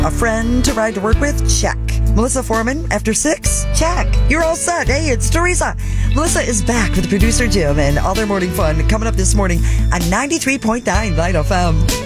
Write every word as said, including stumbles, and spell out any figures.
A friend to ride to work with? Check. Melissa Foreman, after six? Check. You're all set. Hey, it's Teresa. Melissa is back with producer Jim and all their morning fun coming up this morning on ninety-three point nine Light F M.